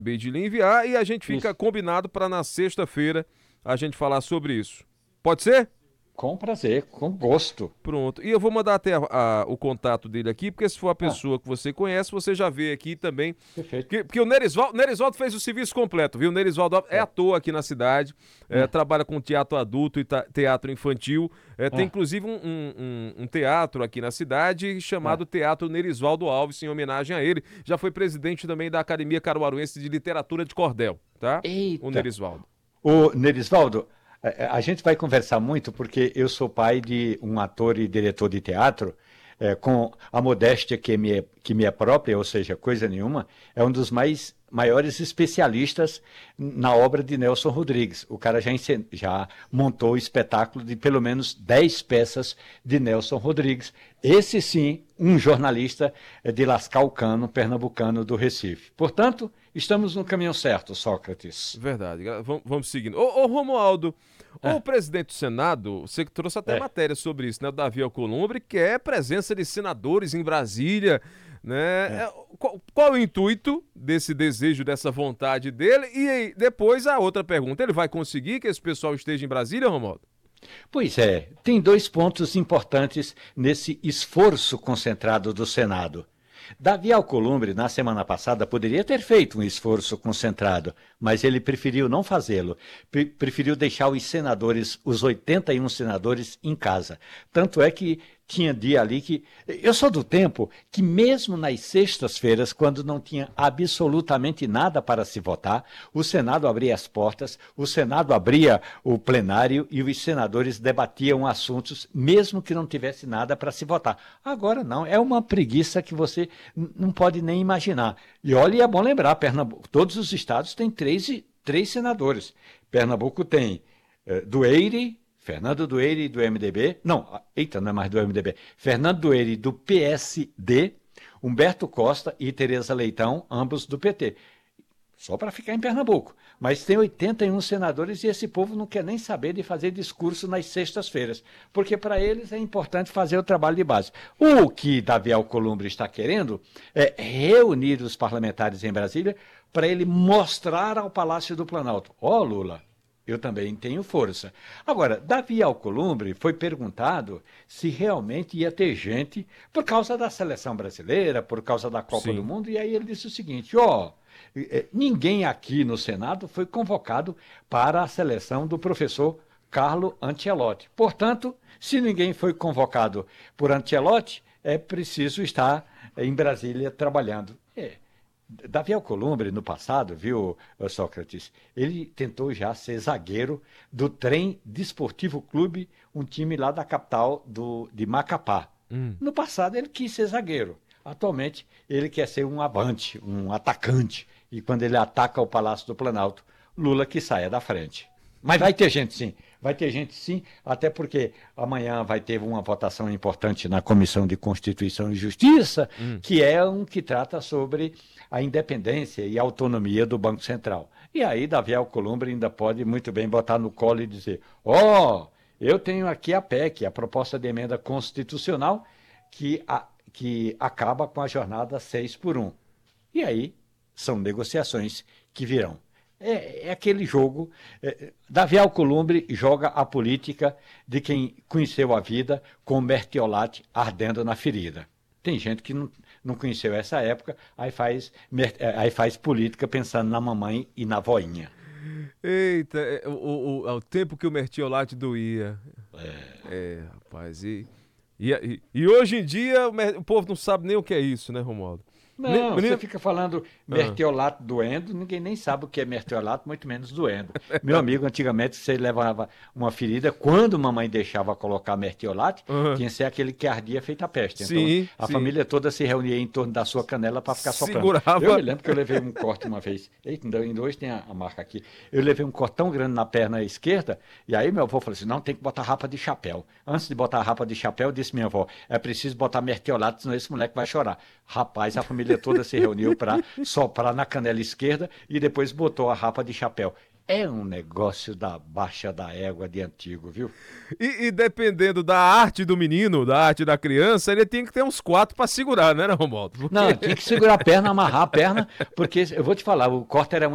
Acabei de lhe enviar e a gente fica Isso. combinado para na sexta-feira a gente falar sobre isso. Pode ser? Com prazer, com gosto. Pronto. E eu vou mandar até o contato dele aqui, porque se for a Ah, pessoa que você conhece, você já vê aqui também. perfeito. Porque o Nerisvaldo fez o serviço completo, viu? O Nerisvaldo é É. ator aqui na cidade, Ah, trabalha com teatro adulto e teatro infantil. Tem ah, inclusive um teatro aqui na cidade chamado ah. Teatro Nerisvaldo Alves, em homenagem a ele. Já foi presidente também da Academia Caruaruense de Literatura de Cordel, tá? O Eita. Nerisvaldo. Ô, Nerisvaldo, a gente vai conversar muito porque eu sou pai de um ator e diretor de teatro, com a modéstia que me é própria, ou seja, coisa nenhuma, é um dos maiores especialistas na obra de Nelson Rodrigues. O cara já montou o espetáculo de pelo menos 10 peças de Nelson Rodrigues. Esse sim, um jornalista de lascar o cano, pernambucano do Recife. Portanto, estamos no caminho certo, Sócrates. Verdade. Vamos seguindo. Ô, Romualdo, o É, presidente do Senado, você que trouxe até é, matéria sobre isso, né? O Davi Alcolumbre, quer presença de senadores em Brasília, né? é. Qual o intuito desse desejo, dessa vontade dele? E aí, depois a outra pergunta, ele vai conseguir que esse pessoal esteja em Brasília, Romualdo? Pois é, tem dois pontos importantes nesse esforço concentrado do Senado. Davi Alcolumbre, na semana passada, poderia ter feito um esforço concentrado, mas ele preferiu não fazê-lo. Preferiu deixar os senadores, os 81 senadores, em casa. Tanto é que tinha dia ali que. Eu sou do tempo que, mesmo nas sextas-feiras, quando não tinha absolutamente nada para se votar, o Senado abria as portas, o Senado abria o plenário e os senadores debatiam assuntos, mesmo que não tivesse nada para se votar. Agora não, é uma preguiça que você não pode nem imaginar. E olha, é bom lembrar, Pernambuco, todos os estados têm três senadores. Pernambuco tem Dueire, Fernando Dueire do MDB, não, eita, não é mais do MDB, Fernando Dueire do PSD, Humberto Costa e Tereza Leitão, ambos do PT. Só para ficar em Pernambuco. Mas tem 81 senadores e esse povo não quer nem saber de fazer discurso nas sextas-feiras, porque para eles é importante fazer o trabalho de base. O que Davi Alcolumbre está querendo é reunir os parlamentares em Brasília para ele mostrar ao Palácio do Planalto: ó, Lula, eu também tenho força. Agora, Davi Alcolumbre foi perguntado se realmente ia ter gente por causa da seleção brasileira, por causa da Copa do Sim. Mundo, e aí ele disse o seguinte: ó, ninguém aqui no Senado foi convocado para a seleção do professor Carlo Ancelotti. Portanto, se ninguém foi convocado por Ancelotti, é preciso estar em Brasília trabalhando. Davi Alcolumbre, no passado, viu, Sócrates, ele tentou já ser zagueiro do Trem Desportivo Clube, um time lá da capital de Macapá. Hum. No passado, ele quis ser zagueiro. Atualmente, ele quer ser um avante, um atacante. E quando ele ataca o Palácio do Planalto, Lula que saia da frente. Mas vai ter gente sim, vai ter gente sim, até porque amanhã vai ter uma votação importante na Comissão de Constituição e Justiça, Hum. que é um que trata sobre a independência e autonomia do Banco Central. E aí Davi Alcolumbre ainda pode muito bem botar no colo e dizer: ó, eu tenho aqui a PEC, a proposta de emenda constitucional, que acaba com a jornada 6 por 1. E aí são negociações que virão. É aquele jogo. Davi Alcolumbre joga a política de quem conheceu a vida com o mertiolate ardendo na ferida. Tem gente que não conheceu essa época, aí faz política pensando na mamãe e na voinha. Eita, o tempo que o Mertiolate doía. Rapaz, e hoje em dia o povo não sabe nem o que é isso, né, Romualdo? Não, você Menino. fica falando Ah. mertiolato doendo, ninguém nem sabe o que é mertiolato, muito menos doendo. Meu amigo, antigamente você levava uma ferida, quando mamãe deixava colocar mertiolato, Aham. tinha que ser aquele que ardia feita peste. Então Sim, a sim. família toda se reunia em torno da sua canela para ficar soprando. Eu me Segurava. lembro que eu levei um corte uma vez, eita, ainda hoje tem a marca aqui. Eu levei um corte tão grande na perna esquerda, e aí meu avô falou assim: não, tem que botar rapa de chapéu. Antes de botar a rapa de chapéu, disse minha avó: é preciso botar mertiolato, senão esse moleque vai chorar. Rapaz, a família toda se reuniu para soprar na canela esquerda e depois botou a rapa de chapéu. É um negócio da baixa da égua de antigo, viu? E dependendo da arte do menino, da arte da criança, ele tem que ter uns 4 para segurar, né, Romualdo? Não, tinha que segurar a perna, amarrar a perna, porque eu vou te falar, o corte era